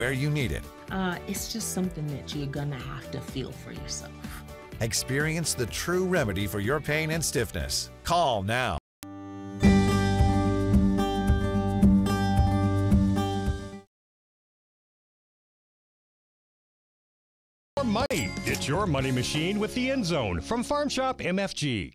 where you need it. It's just something that you're gonna have to feel for yourself. Experience the true remedy for your pain and stiffness. Call now. More money. Get your money machine with the End Zone from Farm Shop MFG.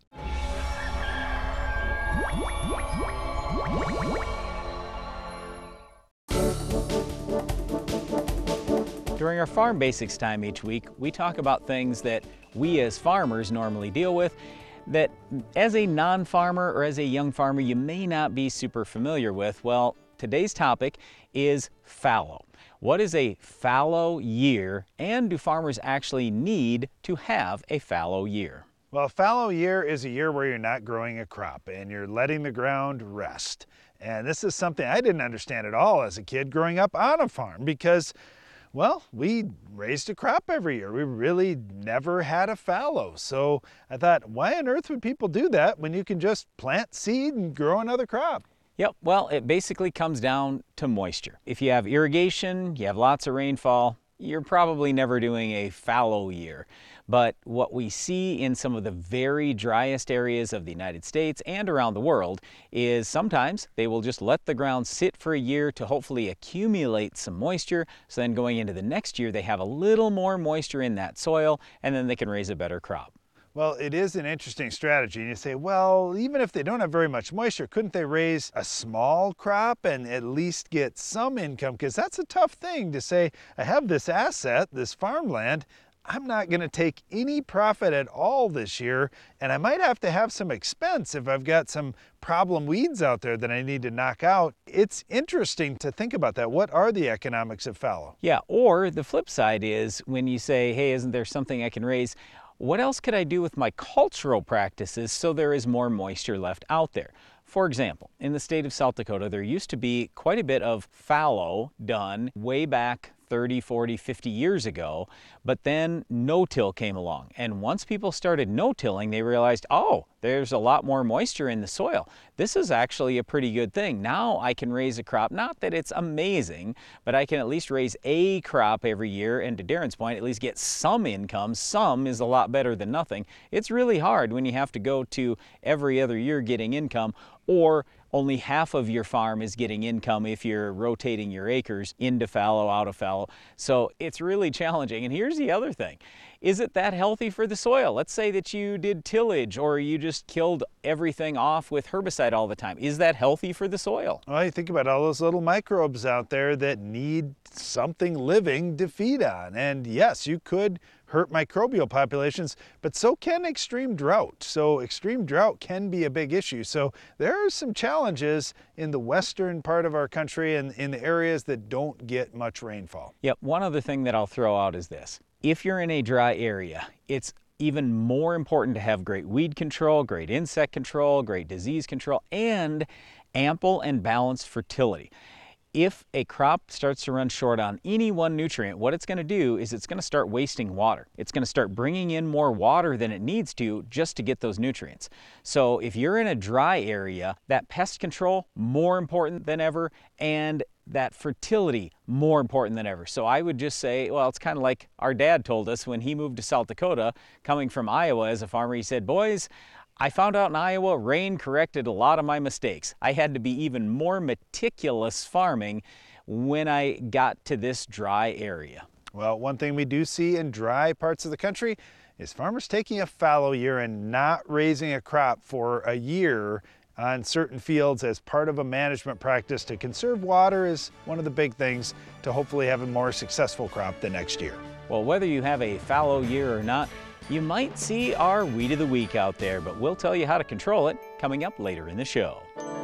During our Farm Basics time each week, we talk about things that we as farmers normally deal with that as a non-farmer or as a young farmer you may not be super familiar with. Well, today's topic is fallow. What is a fallow year, and do farmers actually need to have a fallow year? Well, a fallow year is a year where you're not growing a crop and you're letting the ground rest. And this is something I didn't understand at all as a kid growing up on a farm because, well, we raised a crop every year. We really never had a fallow. So I thought, why on earth would people do that when you can just plant seed and grow another crop? Yep, well, it basically comes down to moisture. If you have irrigation, you have lots of rainfall, you're probably never doing a fallow year. But what we see in some of the very driest areas of the United States and around the world is sometimes they will just let the ground sit for a year to hopefully accumulate some moisture. So then going into the next year, they have a little more moisture in that soil, and then they can raise a better crop. Well, it is an interesting strategy. And you say, well, even if they don't have very much moisture, couldn't they raise a small crop and at least get some income? Because that's a tough thing to say, I have this asset, this farmland, I'm not going to take any profit at all this year, and I might have to have some expense if I've got some problem weeds out there that I need to knock out. It's interesting to think about that. What are the economics of fallow? Yeah, or the flip side is when you say, hey, isn't there something I can raise? What else could I do with my cultural practices so there is more moisture left out there? For example, in the state of South Dakota, there used to be quite a bit of fallow done way back 30, 40, 50 years ago, but then no-till came along. And once people started no-tilling, they realized, oh, there's a lot more moisture in the soil. This is actually a pretty good thing. Now I can raise a crop, not that it's amazing, but I can at least raise a crop every year, and to Darren's point, at least get some income. Some is a lot better than nothing. It's really hard when you have to go to every other year getting income, or only half of your farm is getting income if you're rotating your acres into fallow, out of fallow. So it's really challenging. And here's the other thing. Is it that healthy for the soil? Let's say that you did tillage or you just killed everything off with herbicide all the time. Is that healthy for the soil? Well, you think about all those little microbes out there that need something living to feed on. And yes, you could hurt microbial populations, but so can extreme drought. So extreme drought can be a big issue. So there are some challenges in the western part of our country and in the areas that don't get much rainfall. Yep, one other thing that I'll throw out is this. If you're in a dry area, it's even more important to have great weed control, great insect control, great disease control, and ample and balanced fertility. If a crop starts to run short on any one nutrient, what it's going to do is it's going to start wasting water. It's going to start bringing in more water than it needs to just to get those nutrients. So if you're in a dry area, that pest control, more important than ever, and that fertility, more important than ever. So I would just say, well, it's kind of like our dad told us when he moved to South Dakota, coming from Iowa as a farmer. He said, boys, I found out in Iowa, rain corrected a lot of my mistakes. I had to be even more meticulous farming when I got to this dry area. Well, one thing we do see in dry parts of the country is farmers taking a fallow year and not raising a crop for a year on certain fields as part of a management practice to conserve water is one of the big things to hopefully have a more successful crop the next year. Well, whether you have a fallow year or not, you might see our Weed of the Week out there, but we'll tell you how to control it coming up later in the show.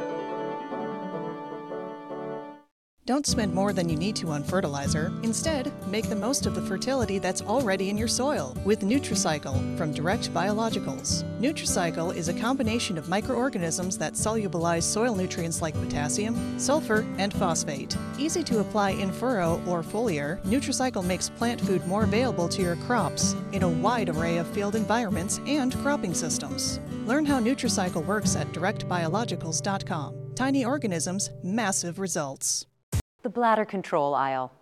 Don't spend more than you need to on fertilizer. Instead, make the most of the fertility that's already in your soil with Nutricycle from Direct Biologicals. Nutricycle is a combination of microorganisms that solubilize soil nutrients like potassium, sulfur, and phosphate. Easy to apply in furrow or foliar, Nutricycle makes plant food more available to your crops in a wide array of field environments and cropping systems. Learn how Nutricycle works at directbiologicals.com. Tiny organisms, massive results. The bladder control aisle.